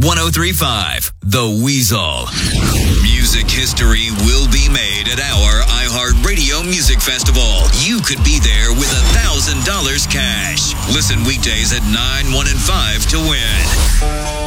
103.5 The Weasel. Music history will be made at our iHeartRadio Music Festival. You could be there with $1,000 cash. Listen weekdays at 9, 1, and 5 to win.